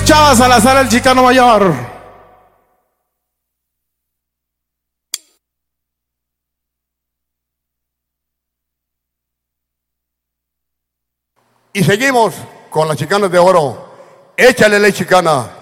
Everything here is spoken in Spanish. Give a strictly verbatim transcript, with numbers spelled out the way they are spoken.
Chava Salazar, el Chicano Mayor. Y seguimos con las chicanas de oro. Échale la chicana.